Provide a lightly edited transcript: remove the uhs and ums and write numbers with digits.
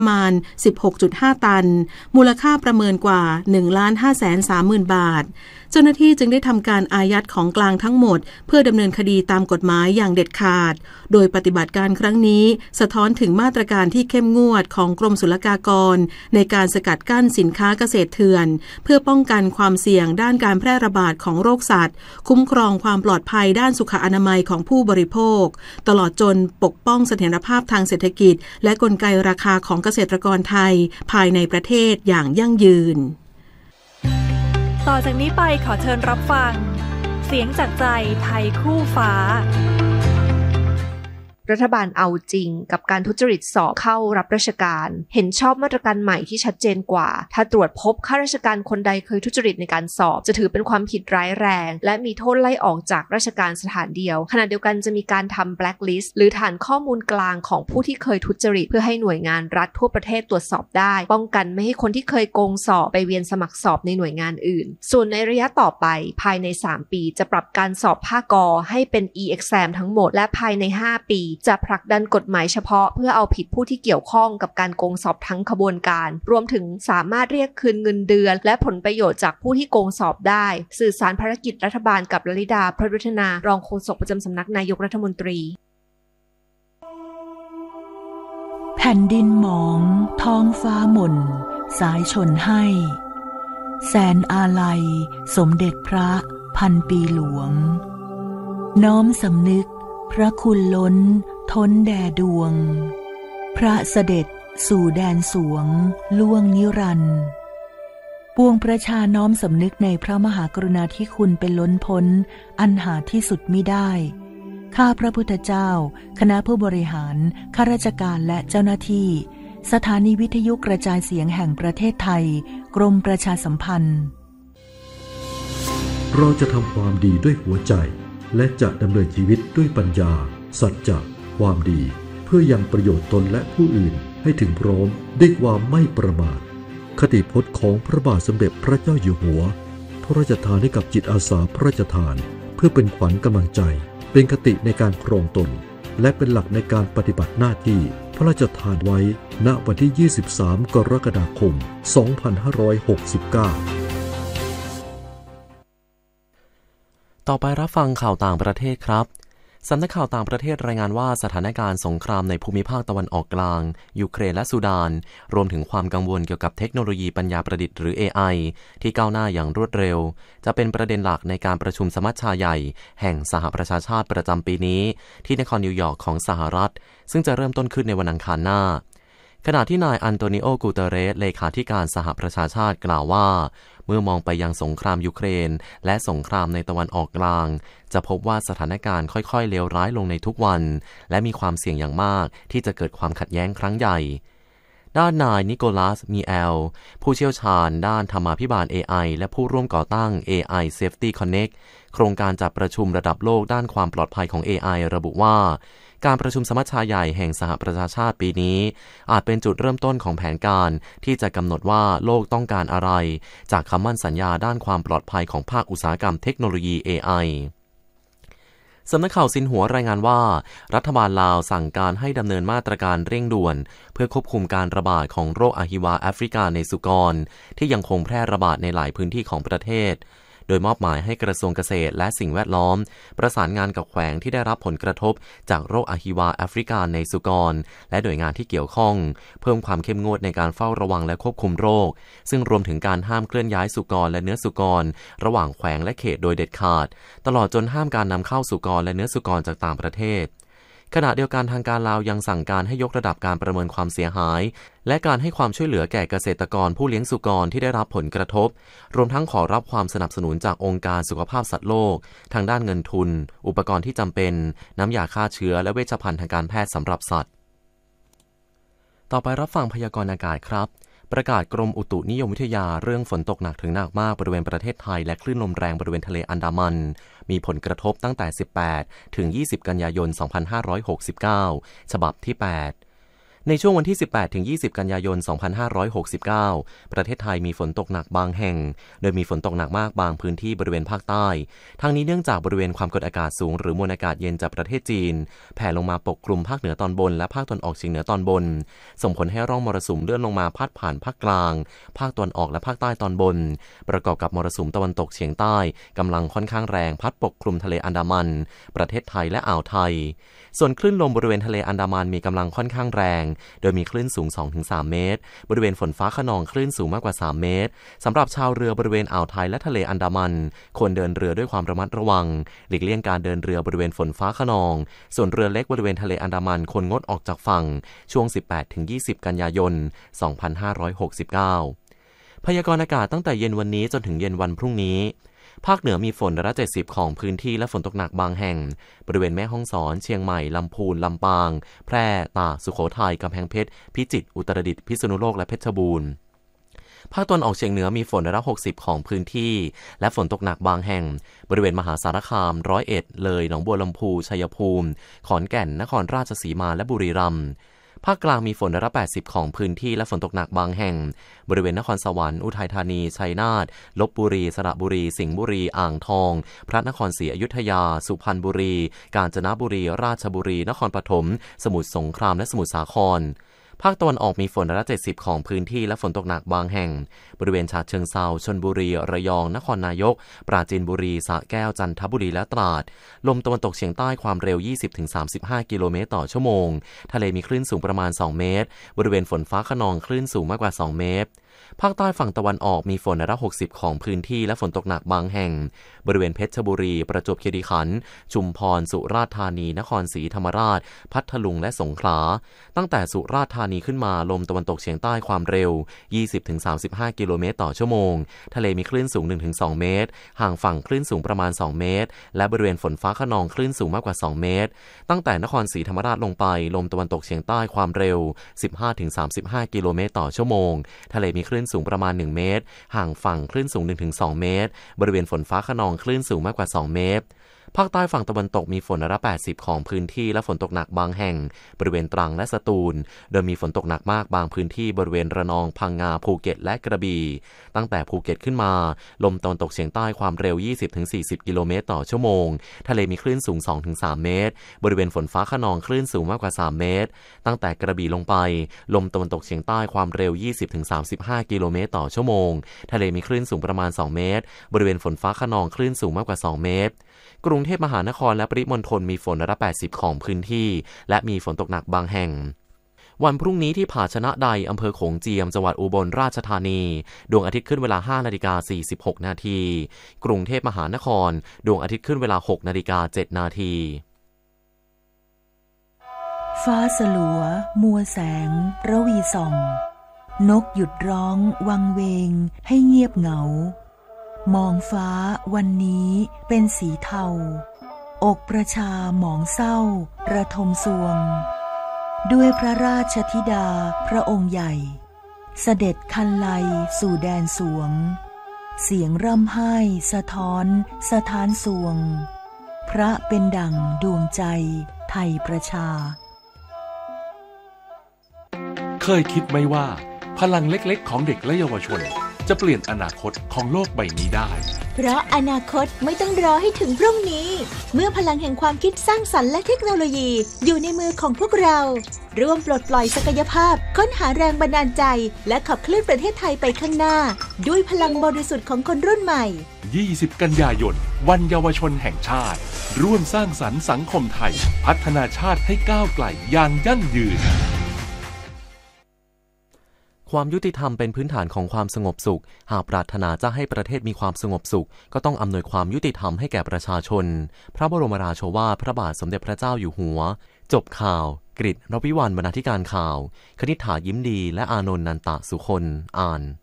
ประมาณ 16.5 ตันมูลค่าประเมินกว่า 1,530,000 บาทเจ้าหน้าที่จึงได้ทำการอายัดของกลางทั้งหมดเพื่อดำเนินคดีตามกฎหมายอย่างเด็ดขาดโดยปฏิบัติการครั้งนี้สะท้อนถึงมาตรการที่เข้มงวดของกรมศุลกากรในการสกัดกั้นสินค้าเกษตรเถื่อนเพื่อป้องกันความเสี่ยงด้านการแพร่ระบาดของโรคสัตว์คุ้มครองความปลอดภัยด้านสุขอนามัยของผู้บริโภคตลอดจนปกป้องเสถียรภาพทางเศรษฐกิจและกลไกราคาของเกษตรกรไทยภายในประเทศอย่างยั่งยืนต่อจากนี้ไปขอเชิญรับฟังเสียงจากใจไทยคู่ฟ้ารัฐบาลเอาจริงกับการทุจริตสอบเข้ารับราชการเห็นชอบมาตรการใหม่ที่ชัดเจนกว่าถ้าตรวจพบข้าราชการคนใดเคยทุจริตในการสอบจะถือเป็นความผิดร้ายแรงและมีโทษไล่ออกจากราชการสถานเดียวขณะเดียวกันจะมีการทำ blacklist หรือฐานข้อมูลกลางของผู้ที่เคยทุจริตเพื่อให้หน่วยงานรัฐทั่วประเทศตรวจสอบได้ป้องกันไม่ให้คนที่เคยโกงสอบไปเวียนสมัครสอบในหน่วยงานอื่นส่วนในระยะต่อไปภายใน3 ปีจะปรับการสอบภาคกให้เป็น e-exam ทั้งหมดและภายใน5 ปีจะผลักดันกฎหมายเฉพาะเพื่อเอาผิดผู้ที่เกี่ยวข้องกับการโกงสอบทั้งขบวนการรวมถึงสามารถเรียกคืนเงินเดือนและผลประโยชน์จากผู้ที่โกงสอบได้สื่อสารภารกิจรัฐบาลกับลลิดาพรหวัฒนารองโฆษกประจำสำนักนายกรัฐมนตรีแผ่นดินหมองท้องฟ้าหม่นสายชนให้แสนอาลัยสมเด็จพระพันปีหลวงน้อมสำนึกพระคุณล้นท้นแด่ดวงพระเสด็จสู่แดนสวงล่วงนิรันดร์ปวงประชาน้อมสำนึกในพระมหากรุณาธิคุณเป็นล้นพ้นอันหาที่สุดมิได้ข้าพระพุทธเจ้าคณะผู้บริหารข้าราชการและเจ้าหน้าที่สถานีวิทยุกระจายเสียงแห่งประเทศไทยกรมประชาสัมพันธ์เราจะทำความดีด้วยหัวใจและจะดำเนินชีวิตด้วยปัญญาสัจจะความดีเพื่อยังประโยชน์ตนและผู้อื่นให้ถึงพร้อมด้วยความไม่ประมาทคติพจน์ของพระบาทสมเด็จพระเจ้าอยู่หัวพระราชทานให้กับจิตอาสาพระราชทานเพื่อเป็นขวัญกำลังใจเป็นคติในการครองตนและเป็นหลักในการปฏิบัติหน้าที่พระราชทานไว้ณวันที่ 23 กรกฎาคม 2569 ต่อไปรับฟังข่าวต่างประเทศครับสำนักข่าวต่างประเทศรายงานว่าสถานการณ์สงครามในภูมิภาคตะวันออกกลางยูเครนและซูดานรวมถึงความกังวลเกี่ยวกับเทคโนโลยีปัญญาประดิษฐ์หรือ AI ที่ก้าวหน้าอย่างรวดเร็วจะเป็นประเด็นหลักในการประชุมสมัชชาใหญ่แห่งสหประชาชาติประจำปีนี้ที่นครนิวยอร์กของสหรัฐซึ่งจะเริ่มต้นขึ้นในวันอังคารหน้าขณะที่นายอันโตนิโอ กูเตเรสเลขาธิการสหประชาชาติกล่าวว่าเมื่อมองไปยังสงครามยูเครนและสงครามในตะวันออกกลางจะพบว่าสถานการณ์ค่อยๆเลวร้ายลงในทุกวันและมีความเสี่ยงอย่างมากที่จะเกิดความขัดแย้งครั้งใหญ่ด้านนายนิโคลัส มีแอลผู้เชี่ยวชาญด้านธรรมาภิบาล AI และผู้ร่วมก่อตั้ง AI Safety Connect โครงการจัดประชุมระดับโลกด้านความปลอดภัยของ AI ระบุว่าการประชุมสมัชชาใหญ่แห่งสหประชาชาติปีนี้อาจเป็นจุดเริ่มต้นของแผนการที่จะกำหนดว่าโลกต้องการอะไรจากคำมั่นสัญญาด้านความปลอดภัยของภาคอุตสาหกรรมเทคโนโลยี AI สำนักข่าวซินหัวรายงานว่ารัฐบาลลาวสั่งการให้ดำเนินมาตรการเร่งด่วนเพื่อควบคุมการระบาดของโรคอะฮิวาแอฟริกาในสุกรที่ยังคงแพร่ระบาดในหลายพื้นที่ของประเทศโดยมอบหมายให้กระทรวงเกษตรและสิ่งแวดล้อมประสานงานกับแขวงที่ได้รับผลกระทบจากโรคอะฮิวาแอฟริกาในสุกรและหน่วยงานที่เกี่ยวข้องเพิ่มความเข้มงวดในการเฝ้าระวังและควบคุมโรคซึ่งรวมถึงการห้ามเคลื่อนย้ายสุกรและเนื้อสุกรระหว่างแขวงและเขตโดยเด็ดขาดตลอดจนห้ามการนำเข้าสุกรและเนื้อสุกรจากต่างประเทศขณะเดียวกันทางการลาวยังสั่งการให้ยกระดับการประเมินความเสียหายและการให้ความช่วยเหลือแก่เกษตรกรผู้เลี้ยงสุกรที่ได้รับผลกระทบรวมทั้งขอรับความสนับสนุนจากองค์การสุขภาพสัตว์โลกทางด้านเงินทุนอุปกรณ์ที่จำเป็นน้ำยาฆ่าเชื้อและเวชภัณฑ์ทางการแพทย์สำหรับสัตว์ต่อไปรับฟังพยากรณ์อากาศครับประกาศกรมอุตุนิยมวิทยาเรื่องฝนตกหนักถึงหนักมากบริเวณประเทศไทยและคลื่นลมแรงบริเวณทะเลอันดามันมีผลกระทบตั้งแต่18ถึง20กันยายน2569ฉบับที่8 ในช่วงวันที่ 18-20 กันยายน 2569 ประเทศไทยมีฝนตกหนักบางแห่งโดยมีฝนตกหนักมากบางพื้นที่บริเวณภาคใต้ทั้งนี้เนื่องจากบริเวณความกดอากาศสูงหรือมวลอากาศเย็นจากประเทศจีนแผ่ลงมาปกคลุมภาคเหนือตอนบนและภาคตะวันออกเฉียงเหนือตอนบนส่งผลให้ร่องมรสุมเลื่อนลงมาพาดผ่านภาคกลางภาคตะวันออกและภาคใต้ตอนบนประกอบกับมรสุมตะวันตกเฉียงใต้กำลังค่อนข้างแรงพัดปกคลุมทะเลอันดามันประเทศไทยและอ่าวไทยส่วนคลื่นลมบริเวณทะเลอันดามันมีกำลังค่อนข้างแรงโดยมีคลื่นสูง 2-3 เมตรบริเวณฝนฟ้าคะนองคลื่นสูงมากกว่า3 เมตรสำหรับชาวเรือบริเวณอ่าวไทยและทะเลอันดามันควรเดินเรือด้วยความระมัดระวังหลีกเลี่ยงการเดินเรือบริเวณฝนฟ้าคะนองส่วนเรือเล็กบริเวณทะเลอันดามันควรงดออกจากฝั่งช่วง 18-20 กันยายน 2569 พยากรณ์อากาศตั้งแต่เย็นวันนี้จนถึงเย็นวันพรุ่งนี้ภาคเหนือมีฝน170ของพื้นที่และฝนตกหนักบางแห่งบริเวณแม่ฮ่องสอนเชียงใหม่ลำพูนลำปางแพร่ตากสุโขทัยกำแพงเพชรพิจิตรอุตรดิตถ์พิษณุโลกและเพชรบูรณ์ภาคตะวันออกเฉียงเหนือมีฝน160ของพื้นที่และฝนตกหนักบางแห่งบริเวณมหาสารคาม101เลยหนองบัวลำพูชัยภูมิขอนแก่นนครราชสีมาและบุรีรัมย์ภาคกลางมีฝน180ของพื้นที่และฝนตกหนักบางแห่งบริเวณนครสวรรค์อุทัยธานีชัยนาทลพบุรีสระบุรีสิงห์บุรีอ่างทองพระนครศรีอยุธยาสุพรรณบุรีกาญจนบุรีราชบุรีนครปฐมสมุทรสงครามและสมุทรสาครภาคตะวันออกมีฝน170ของพื้นที่และฝนตกหนักบางแห่งบริเวณฉะเชิงเทราชลบุรีระยองนครนายกปราจีนบุรีสระแก้วจันทบุรีและตราดลมตะวันตกเฉียงใต้ความเร็ว 20-35 กิโลเมตรต่อชั่วโมงทะเลมีคลื่นสูงประมาณ2 เมตรบริเวณฝนฟ้าคะนองคลื่นสูงมากกว่า2 เมตรภาคใต้ฝั่งตะวันออกมีฝน160ของพื้นที่และฝนตกหนักบางแห่งบริเวณเพชรบุรีประจวบคีรีขันธ์ชุมพรสุราษฎร์ธานีนครศรีธรรมราชพัทลุงและสงขลาตั้งแต่สุราษฎร์ธานีขึ้นมาลมตะวันตกเฉียงใต้ความเร็ว 20-35 กิโลเมตรต่อชั่วโมงทะเลมีคลื่นสูง 1-2 เมตรห่างฝั่งคลื่นสูงประมาณ2 เมตรและบริเวณฝนฟ้าคะนองคลื่นสูงมากกว่า2 เมตรตั้งแต่นครศรีธรรมราชลงไปลมตะวันตกเฉียงใต้ความเร็ว 15-35 กิโลเมตรต่อชั่วโมงทะเลมีคลื่นสูงประมาณ1 เมตรห่างฝั่งคลื่นสูง 1-2 เมตรบริเวณฝนฟ้าคะนองคลื่นสูงมากกว่า2 เมตรภาคใต้ฝั่งตะวันตกมีฝน180ของพื้นที่และฝนตกหนักบางแห่งบริเวณตรังและสตูลโดยมีฝนตกหนักมากบางพื้นที่บริเวณระนองพังงาภูเก็ตและกระบี่ตั้งแต่ภูเก็ตขึ้นมาลมตะวันตกเฉียงใต้ความเร็ว 20-40 กิโลเมตรต่อชั่วโมงทะเลมีคลื่นสูง 2-3 เมตรบริเวณฝนฟ้าคะนองคลื่นสูงมากกว่า3 เมตรตั้งแต่กระบี่ลงไปลมตะวันตกเฉียงใต้ความเร็ว 20-35 กิโลเมตรต่อชั่วโมงทะเลมีคลื่นสูงประมาณ2 เมตรบริเวณฝนฟ้าคะนองคลื่นสูงมากกว่า2 เมตรกรุงเทพมหานครและปริมณฑลมีฝน180ของพื้นที่และมีฝนตกหนักบางแห่งวันพรุ่งนี้ที่ผาชนะใดอำเภอโขงเจียมจังหวัดอุบลราชธานีดวงอาทิตย์ขึ้นเวลา 5:46 นาทีกรุงเทพมหานครดวงอาทิตย์ขึ้นเวลา 6:07 นาทีฟ้าสลัวมัวแสงระวีส่องนกหยุดร้องวังเวงให้เงียบเหงามองฟ้าวันนี้เป็นสีเทาอกประชาหมองเศร้าระทมสวงด้วยพระราชธิดาพระองค์ใหญ่เสด็จคันไลสู่แดนสวงเสียงร่ำไห้สะท้อนสถานสวงพระเป็นดั่งดวงใจไทยประชาเคยคิดไหมว่าพลังเล็กๆของเด็กและเยาวชนจะเปลี่ยนอนาคตของโลกใบนี้ได้เพราะอนาคตไม่ต้องรอให้ถึงพรุ่งนี้เมื่อพลังแห่งความคิดสร้างสรรค์และเทคโนโลยีอยู่ในมือของพวกเราร่วมปลดปล่อยศักยภาพค้นหาแรงบันดาลใจและขับเคลื่อนประเทศไทยไปข้างหน้าด้วยพลังบริสุทธิ์ของคนรุ่นใหม่ 20 กันยายนวันเยาวชนแห่งชาติร่วมสร้างสรรค์สังคมไทยพัฒนาชาติให้ก้าวไกลอย่างยั่งยืนความยุติธรรมเป็นพื้นฐานของความสงบสุขหากปรารถนาจะให้ประเทศมีความสงบสุขก็ต้องอำนวยความยุติธรรมให้แก่ประชาชนพระบรมราโชวาทพระบาทสมเด็จพระเจ้าอยู่หัวจบข่าวกฤษ รวิวรรณ บรรณาธิการข่าวคณิษฐายิ้มดีและอานนท์ นันตะสุคนอ่าน